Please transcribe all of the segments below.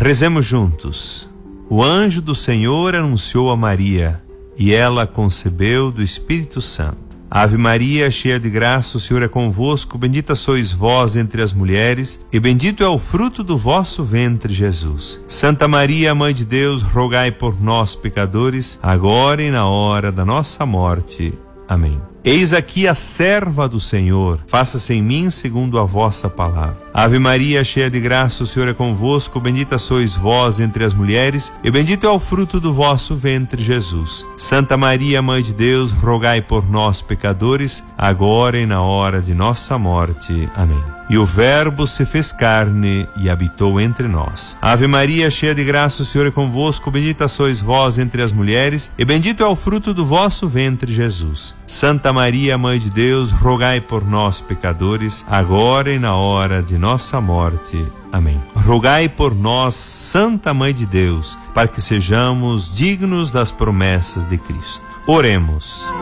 Rezemos juntos. O anjo do Senhor anunciou a Maria, e ela concebeu do Espírito Santo. Ave Maria, cheia de graça, o Senhor é convosco, bendita sois vós entre as mulheres, e bendito é o fruto do vosso ventre, Jesus. Santa Maria, Mãe de Deus, rogai por nós, pecadores, agora e na hora da nossa morte. Amém. Eis aqui a serva do Senhor, faça-se em mim segundo a vossa palavra. Ave Maria, cheia de graça, o Senhor é convosco, bendita sois vós entre as mulheres, e bendito é o fruto do vosso ventre, Jesus. Santa Maria, Mãe de Deus, rogai por nós, pecadores, agora e na hora de nossa morte. Amém. E o Verbo se fez carne e habitou entre nós. Ave Maria, cheia de graça, o Senhor é convosco, bendita sois vós entre as mulheres, e bendito é o fruto do vosso ventre, Jesus. Santa Maria, Mãe de Deus, rogai por nós, pecadores, agora e na hora de nossa morte. Amém. Rogai por nós, Santa Mãe de Deus, para que sejamos dignos das promessas de Cristo. Oremos.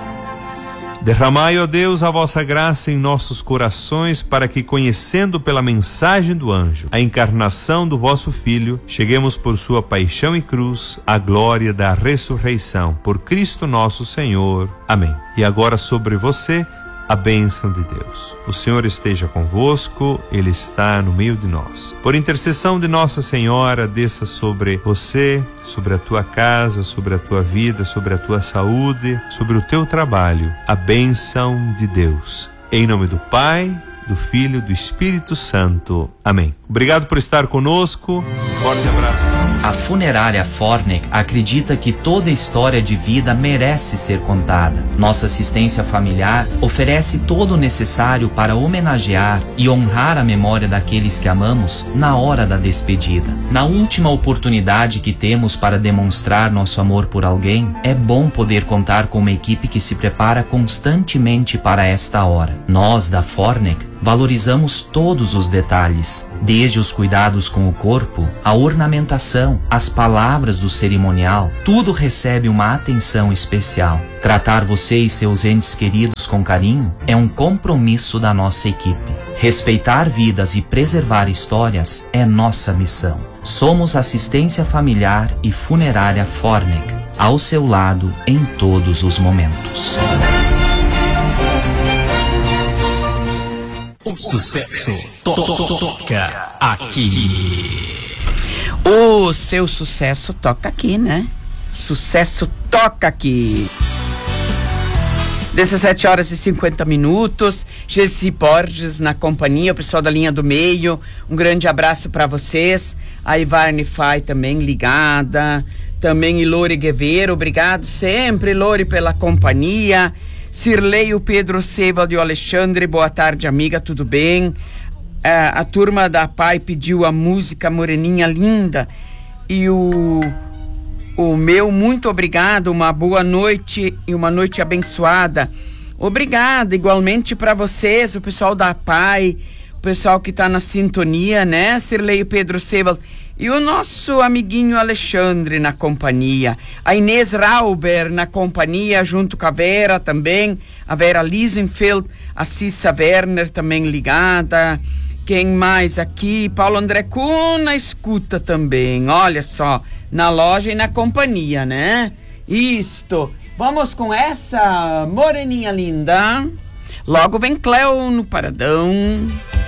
Derramai, ó Deus, a vossa graça em nossos corações, para que, conhecendo pela mensagem do anjo a encarnação do vosso Filho, cheguemos por sua paixão e cruz à glória da ressurreição. Por Cristo nosso Senhor. Amém. E agora sobre você a bênção de Deus. O Senhor esteja convosco, Ele está no meio de nós. Por intercessão de Nossa Senhora, desça sobre você, sobre a tua casa, sobre a tua vida, sobre a tua saúde, sobre o teu trabalho, a bênção de Deus. Em nome do Pai, do Filho, do Espírito Santo. Amém. Obrigado por estar conosco. Forte abraço. A Funerária Fornec acredita que toda história de vida merece ser contada. Nossa assistência familiar oferece todo o necessário para homenagear e honrar a memória daqueles que amamos na hora da despedida. Na última oportunidade que temos para demonstrar nosso amor por alguém, é bom poder contar com uma equipe que se prepara constantemente para esta hora. Nós, da Fornec, valorizamos todos os detalhes, desde os cuidados com o corpo, a ornamentação, as palavras do cerimonial, tudo recebe uma atenção especial. Tratar você e seus entes queridos com carinho é um compromisso da nossa equipe. Respeitar vidas e preservar histórias é nossa missão. Somos Assistência Familiar e Funerária Fornec, ao seu lado em todos os momentos. O sucesso toca aqui. O seu sucesso toca aqui, né? Sucesso toca aqui. 17 horas e 50 minutos. Gessi Borges na companhia, o pessoal da linha do meio. Um grande abraço para vocês. A Ivarne Fai também ligada. Também Ilori Guevara. Obrigado sempre, Ilori, pela companhia. Cirlei, o Pedro Seival e o Alexandre, boa tarde, amiga, tudo bem? A turma da PAI pediu a música Moreninha Linda e o meu muito obrigado, uma boa noite e uma noite abençoada. Obrigada, igualmente para vocês, o pessoal da PAI, o pessoal que está na sintonia, né? Cirlei, o Pedro Seival e o nosso amiguinho Alexandre na companhia. A Inês Rauber na companhia, junto com a Vera também. A Vera Liesenfeld, a Cissa Werner também ligada. Quem mais aqui? Paulo André Kuhn na escuta também. Olha só, na loja e na companhia, né? Isto. Vamos com essa Moreninha Linda. Logo vem Cleo no Paradão.